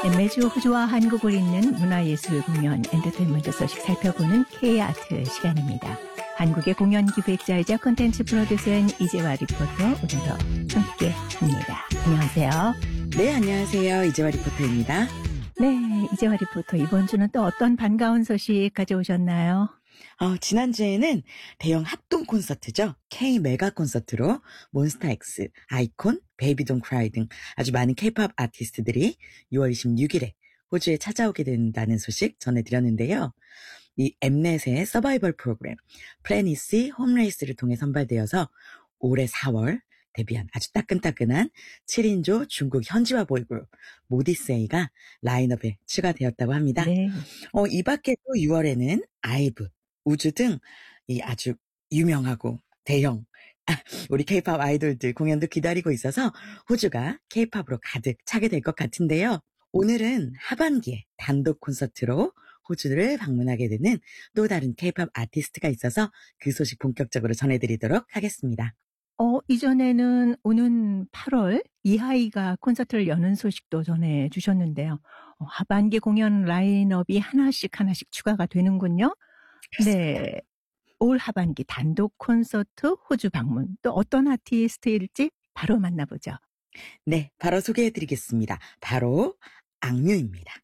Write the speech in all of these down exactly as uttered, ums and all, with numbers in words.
네, 매주 호주와 한국을 잇는 문화예술 공연 엔터테인먼트 소식 살펴보는 K-아트 시간입니다. 한국의 공연 기획자이자 콘텐츠 프로듀서인 이재화 리포터 오늘도 함께합니다. 안녕하세요. 네, 안녕하세요. 이재화 리포터입니다. 네, 이재화 리포터 이번 주는 또 어떤 반가운 소식 가져오셨나요? 어, 지난주에는 대형 합동 콘서트죠. K 메가 콘서트로 몬스타엑스, 아이콘, 베이비 돈 크라이 등 아주 많은 K-팝 아티스트들이 유월 이십육일에 호주에 찾아오게 된다는 소식 전해드렸는데요. 이 엠넷의 서바이벌 프로그램 플래닛이 홈레이스를 통해 선발되어서 올해 사월 데뷔한 아주 따끈따끈한 칠인조 중국 현지화 보이그룹 모디세이가 라인업에 추가되었다고 합니다. 네. 어, 이 밖에도 유월에는 아이브, 우주 등 이 아주 유명하고 대형 우리 K-팝 아이돌들 공연도 기다리고 있어서 호주가 K-팝으로 가득 차게 될 것 같은데요. 오늘은 하반기에 단독 콘서트로 호주를 방문하게 되는 또 다른 K-팝 아티스트가 있어서 그 소식 본격적으로 전해드리도록 하겠습니다. 어, 이전에는 오는 팔월 이하이가 콘서트를 여는 소식도 전해주셨는데요. 어, 하반기 공연 라인업이 하나씩 하나씩 추가가 되는군요. 그렇습니다. 네. 올 하반기 단독 콘서트 호주 방문 또 어떤 아티스트일지 바로 만나보죠. 네, 바로 소개해드리겠습니다. 바로 악뮤입니다.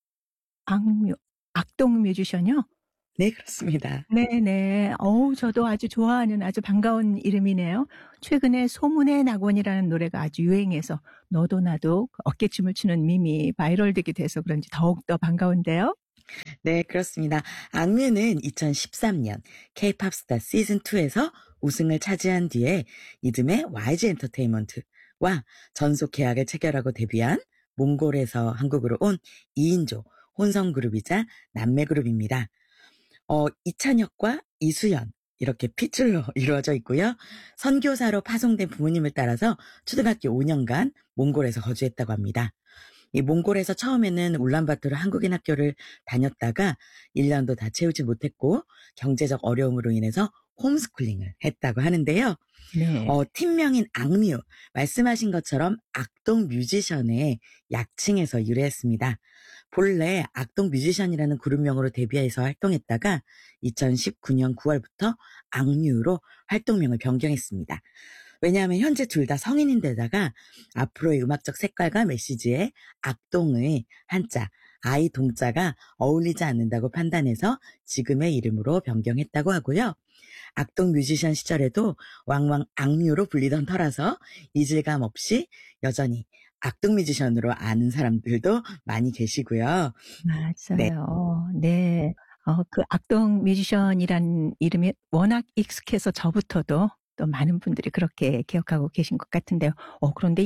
악뮤, 악동 뮤지션이요? 네, 그렇습니다. 네네. 어우, 저도 아주 좋아하는 아주 반가운 이름이네요. 최근에 소문의 낙원이라는 노래가 아주 유행해서 너도 나도 어깨춤을 추는 밈이 바이럴되게 돼서 그런지 더욱더 반가운데요. 네, 그렇습니다. 악뮤는 이천십삼년 K-팝 스타 시즌이에서 우승을 차지한 뒤에 이듬해 와이지 엔터테인먼트와 전속 계약을 체결하고 데뷔한 몽골에서 한국으로 온 이인조 혼성 그룹이자 남매 그룹입니다. 어, 이찬혁과 이수연 이렇게 핏줄로 이루어져 있고요. 선교사로 파송된 부모님을 따라서 초등학교 오 년간 몽골에서 거주했다고 합니다. 이 몽골에서 처음에는 울란바토르 한국인 학교를 다녔다가 일 년도 다 채우지 못했고 경제적 어려움으로 인해서 홈스쿨링을 했다고 하는데요. 네. 어, 팀명인 악뮤, 말씀하신 것처럼 악동 뮤지션의 약칭에서 유래했습니다. 본래 악동 뮤지션이라는 그룹명으로 데뷔해서 활동했다가 이천십구년 구월부터 악뮤로 활동명을 변경했습니다. 왜냐하면 현재 둘 다 성인인데다가 앞으로의 음악적 색깔과 메시지에 악동의 한자, 아이 동자가 어울리지 않는다고 판단해서 지금의 이름으로 변경했다고 하고요. 악동 뮤지션 시절에도 왕왕 악뮤로 불리던 터라서 이질감 없이 여전히 악동 뮤지션으로 아는 사람들도 많이 계시고요. 네. 맞아요. 네. 어, 그 악동 뮤지션이란 이름이 워낙 익숙해서 저부터도 또 많은 분들이 그렇게 기억하고 계신 것 같은데요. 어, 그런데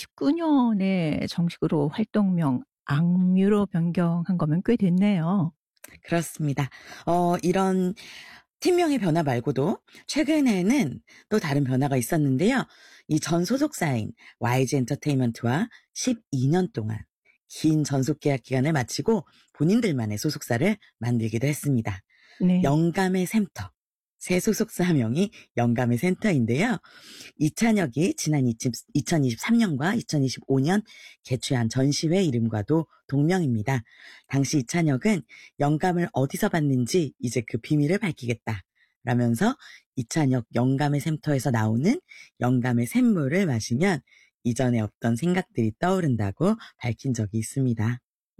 이천십구년에 정식으로 활동명 악뮤로 변경한 거면 꽤 됐네요. 그렇습니다. 어, 이런 팀명의 변화 말고도 최근에는 또 다른 변화가 있었는데요. 이 전 소속사인 와이지 엔터테인먼트와 십이년 동안 긴 전속 계약 기간을 마치고 본인들만의 소속사를 만들기도 했습니다. 네. 영감의 샘터. 새 소속사명이 영감의 센터인데요. 이찬혁이 지난 이천이십삼년과 이천이십오년 개최한 전시회 이름과도 동명입니다. 당시 이찬혁은 영감을 어디서 받는지 이제 그 비밀을 밝히겠다 라면서 이찬혁 영감의 샘터에서 나오는 영감의 샘물을 마시면 이전에 없던 생각들이 떠오른다고 밝힌 적이 있습니다.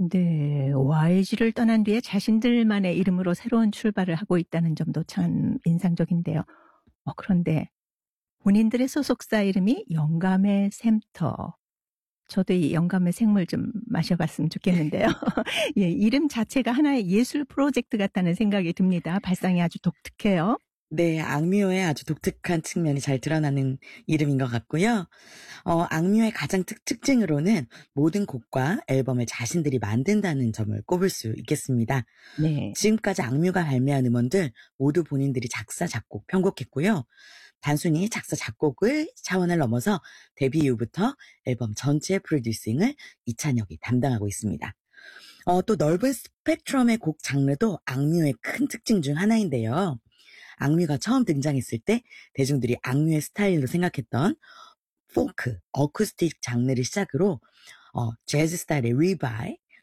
네, 와이지를 떠난 뒤에 자신들만의 이름으로 새로운 출발을 하고 있다는 점도 참 인상적인데요. 어, 그런데 본인들의 소속사 이름이 영감의 샘터. 저도 이 영감의 생물 좀 마셔봤으면 좋겠는데요. 예, 이름 자체가 하나의 예술 프로젝트 같다는 생각이 듭니다. 발상이 아주 독특해요. 네, 악뮤의 아주 독특한 측면이 잘 드러나는 이름인 것 같고요. 어, 악뮤의 가장 특, 특징으로는 모든 곡과 앨범을 자신들이 만든다는 점을 꼽을 수 있겠습니다. 네. 지금까지 악뮤가 발매한 음원들 모두 본인들이 작사, 작곡, 편곡했고요. 단순히 작사, 작곡을 차원을 넘어서 데뷔 이후부터 앨범 전체의 프로듀싱을 이찬혁이 담당하고 있습니다. 어, 또 넓은 스펙트럼의 곡 장르도 악뮤의 큰 특징 중 하나인데요. 악뮤가 처음 등장했을 때 대중들이 악뮤의 스타일로 생각했던 포크, 어쿠스틱 장르를 시작으로 어, 재즈 스타일의 리바이,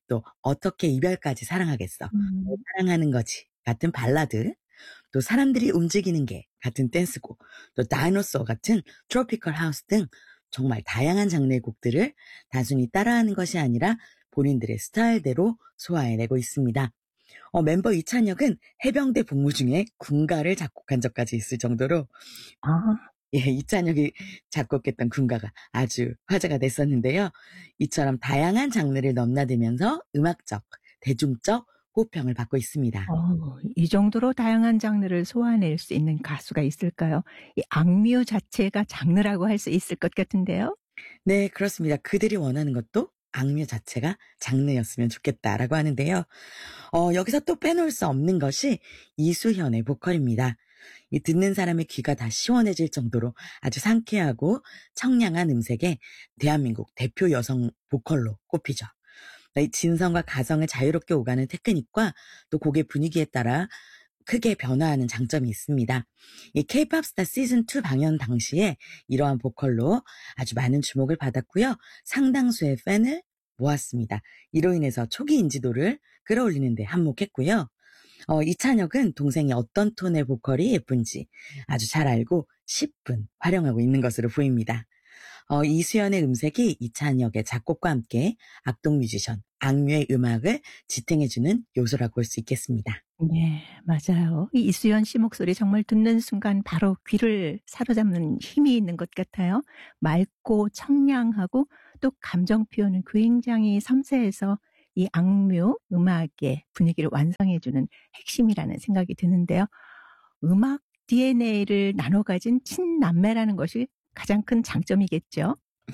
또 어떻게 이별까지 사랑하겠어, 널 음. 사랑하는 거지 같은 발라드, 또 사람들이 움직이는 게 같은 댄스곡, 또 다이노소어 같은 트로피컬 하우스 등 정말 다양한 장르의 곡들을 단순히 따라하는 것이 아니라 본인들의 스타일대로 소화해내고 있습니다. 어, 멤버 이찬혁은 해병대 복무 중에 군가를 작곡한 적까지 있을 정도로 아. 예, 이찬혁이 작곡했던 군가가 아주 화제가 됐었는데요. 이처럼 다양한 장르를 넘나들면서 음악적, 대중적 호평을 받고 있습니다. 어 이 정도로 다양한 장르를 소화해낼 수 있는 가수가 있을까요? 이 악뮤 자체가 장르라고 할 수 있을 것 같은데요. 네, 그렇습니다. 그들이 원하는 것도 악뮤 자체가 장르였으면 좋겠다라고 하는데요. 어, 여기서 또 빼놓을 수 없는 것이 이수현의 보컬입니다. 이 듣는 사람의 귀가 다 시원해질 정도로 아주 상쾌하고 청량한 음색에 대한민국 대표 여성 보컬로 꼽히죠. 이 진성과 가성을 자유롭게 오가는 테크닉과 또 곡의 분위기에 따라 크게 변화하는 장점이 있습니다. 이 케이팝 스타 시즌 투 방영 당시에 이러한 보컬로 아주 많은 주목을 받았고요. 상당수의 팬을 모았습니다. 이로 인해서 초기 인지도를 끌어올리는 데 한몫했고요. 어, 이찬혁은 동생이 어떤 톤의 보컬이 예쁜지 아주 잘 알고 십 분 활용하고 있는 것으로 보입니다. 어, 이수연의 음색이 이찬혁의 작곡과 함께 악동 뮤지션, 악뮤의 음악을 지탱해주는 요소라고 볼 수 있겠습니다. 네, 맞아요. 이 이수연 씨 목소리 정말 듣는 순간 바로 귀를 사로잡는 힘이 있는 것 같아요. 맑고 청량하고 또 감정 표현은 굉장히 섬세해서 이 악뮤 음악의 분위기를 완성해주는 핵심이라는 생각이 드는데요. 음악 디엔에이를 나눠 가진 친남매라는 것이 가장 큰 장점이겠죠?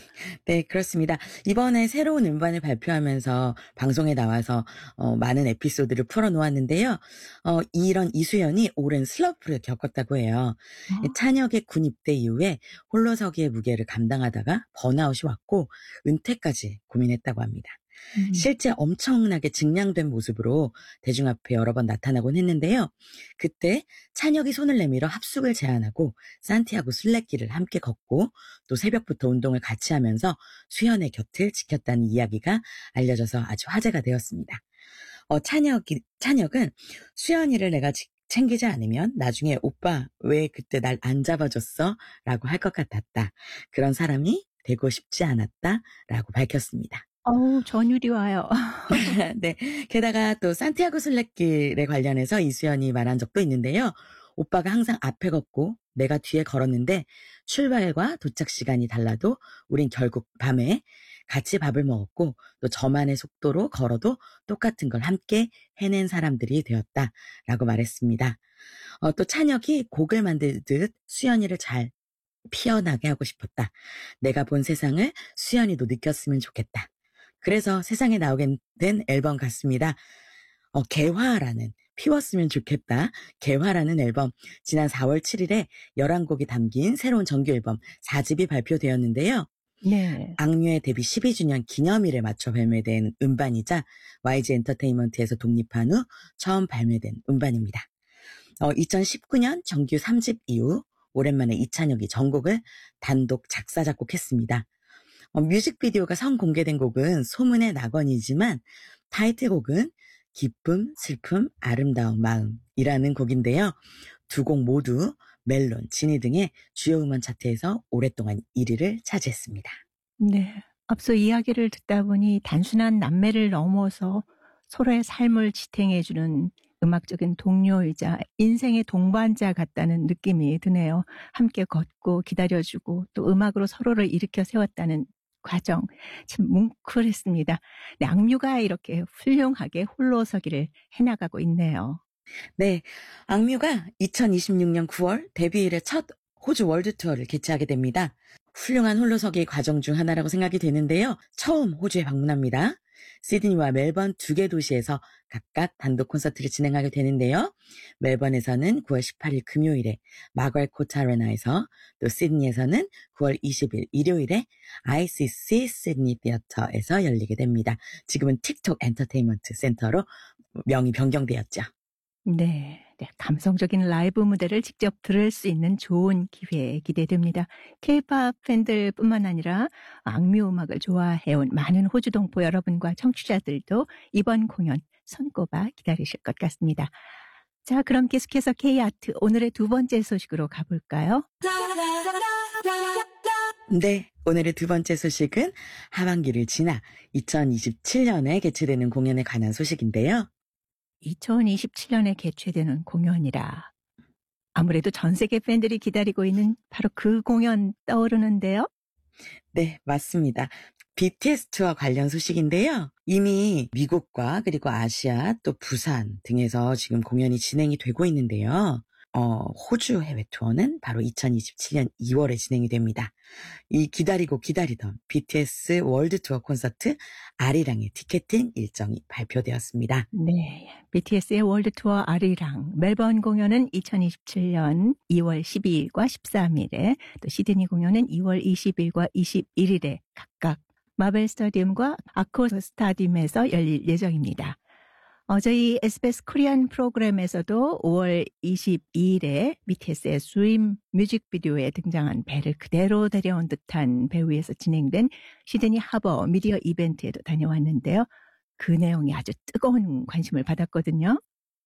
네, 그렇습니다. 이번에 새로운 음반을 발표하면서 방송에 나와서 어, 많은 에피소드를 풀어놓았는데요. 어, 이런 이수연이 오랜 슬럼프를 겪었다고 해요. 어. 찬혁의 군 입대 이후에 홀로서기의 무게를 감당하다가 번아웃이 왔고 은퇴까지 고민했다고 합니다. 음. 실제 엄청나게 증량된 모습으로 대중 앞에 여러 번 나타나곤 했는데요. 그때 찬혁이 손을 내밀어 합숙을 제안하고 산티아고 순례길을 함께 걷고 또 새벽부터 운동을 같이 하면서 수연의 곁을 지켰다는 이야기가 알려져서 아주 화제가 되었습니다. 어, 찬혁이, 찬혁은 수연이를 내가 지- 챙기지 않으면 나중에 오빠 왜 그때 날 안 잡아줬어? 라고 할 것 같았다. 그런 사람이 되고 싶지 않았다. 라고 밝혔습니다. 어우 전율이 와요. 네. 게다가 또 산티아고 순례길에 관련해서 이수연이 말한 적도 있는데요. 오빠가 항상 앞에 걷고 내가 뒤에 걸었는데 출발과 도착 시간이 달라도 우린 결국 밤에 같이 밥을 먹었고 또 저만의 속도로 걸어도 똑같은 걸 함께 해낸 사람들이 되었다라고 말했습니다. 어, 또 찬혁이 곡을 만들듯 수연이를 잘 피어나게 하고 싶었다. 내가 본 세상을 수연이도 느꼈으면 좋겠다. 그래서 세상에 나오게 된 앨범 같습니다. 어, 개화라는, 피웠으면 좋겠다. 개화라는 앨범, 지난 사월 칠일에 열한 곡이 담긴 새로운 정규 앨범 사 집이 발표되었는데요. 네. 악뮤의 데뷔 십이 주년 기념일에 맞춰 발매된 음반이자 와이지 엔터테인먼트에서 독립한 후 처음 발매된 음반입니다. 어, 이천십구 년 정규 삼 집 이후 오랜만에 이찬혁이 전곡을 단독 작사, 작곡했습니다. 어, 뮤직비디오가 선공개된 곡은 소문의 낙원이지만 타이틀곡은 기쁨, 슬픔, 아름다운 마음이라는 곡인데요. 두 곡 모두 멜론, 지니 등의 주요 음원 차트에서 오랫동안 일 위를 차지했습니다. 네. 앞서 이야기를 듣다 보니 단순한 남매를 넘어서 서로의 삶을 지탱해 주는 음악적인 동료이자 인생의 동반자 같다는 느낌이 드네요. 함께 걷고 기다려 주고 또 음악으로 서로를 일으켜 세웠다는 과정 참 뭉클했습니다. 네, 악뮤가 이렇게 훌륭하게 홀로서기를 해 나가고 있네요. 네, 악뮤가 이천이십육 년 구월 데뷔 이래 첫 호주 월드 투어를 개최하게 됩니다. 훌륭한 홀로서기 과정 중 하나라고 생각이 되는데요. 처음 호주에 방문합니다. 시드니와 멜번 두 개 도시에서 각각 단독 콘서트를 진행하게 되는데요. 멜번에서는 구월 십팔일 금요일에 마걸 코트 아레나에서, 또 시드니에서는 구월 이십일 일요일에 아이씨씨 시드니 티어터에서 열리게 됩니다. 지금은 틱톡 엔터테인먼트 센터로 명이 변경되었죠. 네. 네, 감성적인 라이브 무대를 직접 들을 수 있는 좋은 기회 기대됩니다. 케이팝 팬들뿐만 아니라 악뮤 음악을 좋아해온 많은 호주 동포 여러분과 청취자들도 이번 공연 손꼽아 기다리실 것 같습니다. 자, 그럼 계속해서 K-아트 오늘의 두 번째 소식으로 가볼까요? 네, 오늘의 두 번째 소식은 하반기를 지나 이천이십칠 년에 개최되는 공연에 관한 소식인데요. 이천이십칠 년에 개최되는 공연이라 아무래도 전 세계 팬들이 기다리고 있는 바로 그 공연 떠오르는데요. 네, 맞습니다. 비티에스 투어 관련 소식인데요. 이미 미국과 그리고 아시아 또 부산 등에서 지금 공연이 진행이 되고 있는데요. 어, 호주 해외 투어는 바로 이천이십칠 년 이월에 진행이 됩니다. 이 기다리고 기다리던 비티에스 월드 투어 콘서트 아리랑의 티켓팅 일정이 발표되었습니다. 네, 비티에스의 월드 투어 아리랑 멜번 공연은 이천이십칠 년 이월 십이일과 십삼일에 또 시드니 공연은 이월 이십일과 이십일일에 각각 마벨 스타디움과 아코 스타디움에서 열릴 예정입니다. 어, 저희 에스비에스 코리안 프로그램에서도 오월 이십이일에 비티에스의 스윙 뮤직비디오에 등장한 배를 그대로 데려온 듯한 배우에서 진행된 시드니 하버 미디어 이벤트에도 다녀왔는데요. 그 내용이 아주 뜨거운 관심을 받았거든요.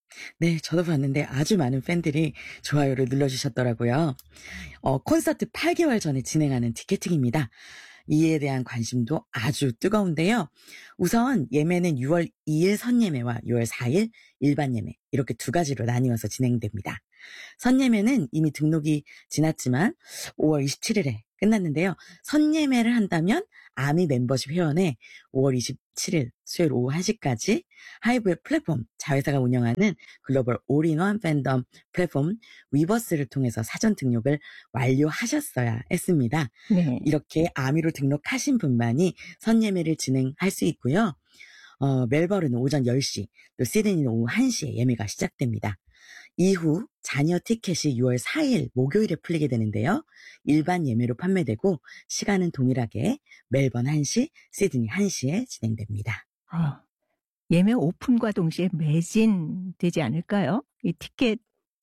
네, 저도 봤는데 아주 많은 팬들이 좋아요를 눌러주셨더라고요. 어, 콘서트 팔 개월 전에 진행하는 티켓팅입니다. 이에 대한 관심도 아주 뜨거운데요. 우선 예매는 유월 이일 선예매와 유월 사일 일반 예매 이렇게 두 가지로 나뉘어서 진행됩니다. 선예매는 이미 등록이 지났지만 오월 이십칠일에 끝났는데요. 선예매를 한다면 아미 멤버십 회원에 오월 이십칠일 수요일 오후 한 시까지 하이브의 플랫폼 자회사가 운영하는 글로벌 올인원 팬덤 플랫폼 위버스를 통해서 사전 등록을 완료하셨어야 했습니다. 네. 이렇게 아미로 등록하신 분만이 선예매를 진행할 수 있고요. 어, 멜버른은 오전 열 시, 또 시드니는 오후 한 시에 예매가 시작됩니다. 이후 잔여 티켓이 유월 사일 목요일에 풀리게 되는데요. 일반 예매로 판매되고 시간은 동일하게 멜번 한 시, 시드니 한 시에 진행됩니다. 어, 예매 오픈과 동시에 매진되지 않을까요? 이 티켓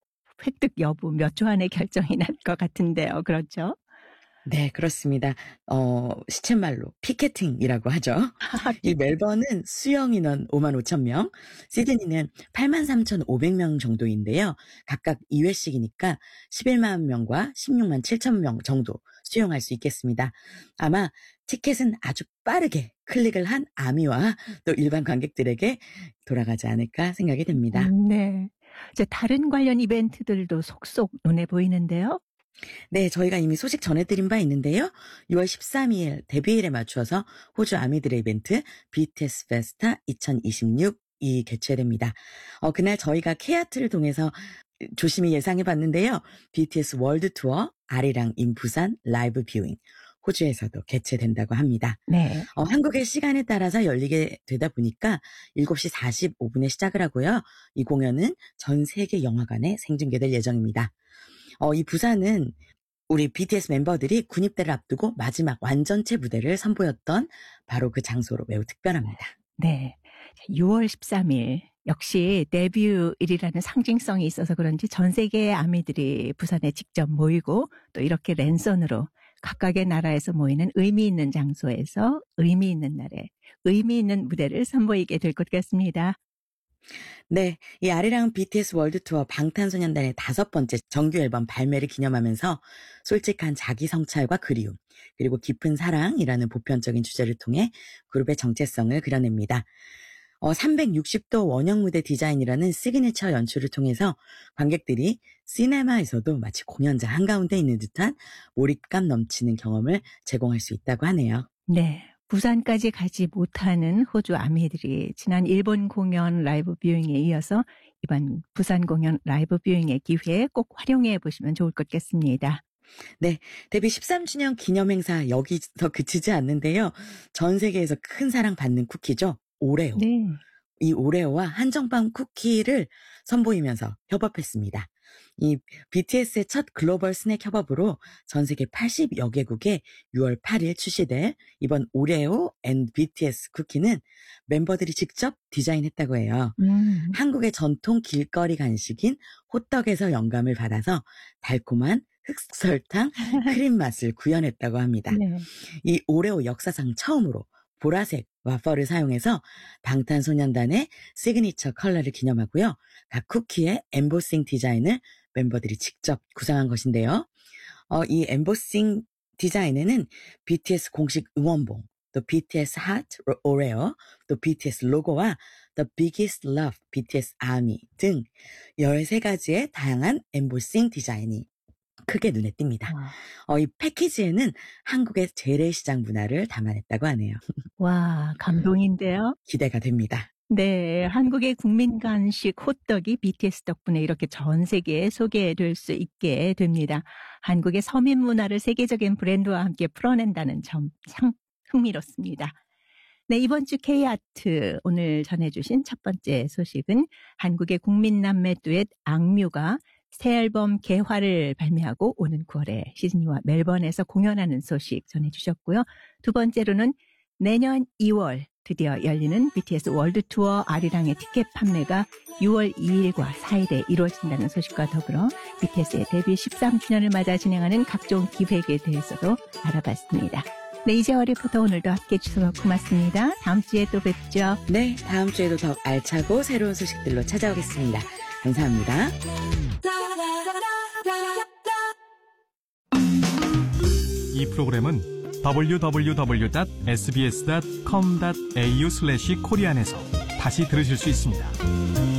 획득 여부 몇 초 안에 결정이 날 것 같은데요. 그렇죠? 네, 그렇습니다. 어, 시쳇말로 피켓팅이라고 하죠. 이 멜번은 수용 인원 오만 오천 명, 시드니는 팔만 삼천오백 명 정도인데요. 각각 이 회씩이니까 십일만 명과 십육만 칠천 명 정도 수용할 수 있겠습니다. 아마 티켓은 아주 빠르게 클릭을 한 아미와 또 일반 관객들에게 돌아가지 않을까 생각이 됩니다. 음, 네. 이제 다른 관련 이벤트들도 속속 눈에 보이는데요. 네, 저희가 이미 소식 전해드린 바 있는데요. 유월 십삼일 데뷔일에 맞추어서 호주 아미들의 이벤트 비티에스 페스타 이천이십육이 개최됩니다. 어, 그날 저희가 K-아트를 통해서 조심히 예상해봤는데요. 비티에스 월드 투어 아리랑 인 부산 라이브 뷰잉 호주에서도 개최된다고 합니다. 네. 어, 한국의 시간에 따라서 열리게 되다 보니까 일곱 시 사십오 분에 시작을 하고요. 이 공연은 전 세계 영화관에 생중계될 예정입니다. 어, 이 부산은 우리 비티에스 멤버들이 군입대를 앞두고 마지막 완전체 무대를 선보였던 바로 그 장소로 매우 특별합니다. 네. 유월 십삼일 역시 데뷔일이라는 상징성이 있어서 그런지 전 세계의 아미들이 부산에 직접 모이고 또 이렇게 랜선으로 각각의 나라에서 모이는 의미 있는 장소에서 의미 있는 날에 의미 있는 무대를 선보이게 될 것 같습니다. 네, 이 아리랑 비티에스 월드 투어 방탄소년단의 다섯 번째 정규 앨범 발매를 기념하면서 솔직한 자기 성찰과 그리움, 그리고 깊은 사랑이라는 보편적인 주제를 통해 그룹의 정체성을 그려냅니다. 어, 삼백육십 도 원형 무대 디자인이라는 시그니처 연출을 통해서 관객들이 시네마에서도 마치 공연장 한가운데 있는 듯한 몰입감 넘치는 경험을 제공할 수 있다고 하네요. 네. 부산까지 가지 못하는 호주 아미들이 지난 일본 공연 라이브 뷰잉에 이어서 이번 부산 공연 라이브 뷰잉의 기회에 꼭 활용해 보시면 좋을 것 같습니다. 네, 데뷔 십삼 주년 기념행사 여기서 그치지 않는데요. 전 세계에서 큰 사랑받는 쿠키죠. 오레오. 네. 이 오레오와 한정빵 쿠키를 선보이면서 협업했습니다. 이 비티에스의 첫 글로벌 스낵 협업으로 전 세계 팔십여 개국에 유월 팔일 출시될 이번 오레오 앤 비티에스 쿠키는 멤버들이 직접 디자인했다고 해요. 음. 한국의 전통 길거리 간식인 호떡에서 영감을 받아서 달콤한 흑설탕 크림 맛을 구현했다고 합니다. 네. 이 오레오 역사상 처음으로 보라색 와퍼를 사용해서 방탄소년단의 시그니처 컬러를 기념하고요. 각 쿠키의 엠보싱 디자인을 멤버들이 직접 구상한 것인데요. 어, 이 엠보싱 디자인에는 비티에스 공식 응원봉, 또 비티에스 Hot Oreo, 또 비티에스 로고와 The Biggest Love 비티에스 Army 등 열세 가지의 다양한 엠보싱 디자인이 크게 눈에 띕니다. 와. 어, 이 패키지에는 한국의 재래시장 문화를 담아냈다고 하네요. 와, 감동인데요. 기대가 됩니다. 네, 한국의 국민 간식 호떡이 비티에스 덕분에 이렇게 전 세계에 소개될 수 있게 됩니다. 한국의 서민 문화를 세계적인 브랜드와 함께 풀어낸다는 점 참 흥미롭습니다. 네, 이번 주 K아트 오늘 전해주신 첫 번째 소식은 한국의 국민남매 듀엣 악뮤가 새 앨범 개화를 발매하고 오는 구월에 시드니와 멜번에서 공연하는 소식 전해주셨고요. 두 번째로는 내년 이월 드디어 열리는 비티에스 월드 투어 아리랑의 티켓 판매가 유월 이일과 사일에 이루어진다는 소식과 더불어 비티에스의 데뷔 십삼 주년을 맞아 진행하는 각종 기획에 대해서도 알아봤습니다. 네, 이재화 리포터 오늘도 함께해 주셔서 고맙습니다. 다음 주에 또 뵙죠. 네, 다음 주에도 더 알차고 새로운 소식들로 찾아오겠습니다. 감사합니다. 이 프로그램은 더블유 더블유 더블유 닷 에스비에스 닷 컴 닷 에이유 슬래시 코리안에서 다시 들으실 수 있습니다.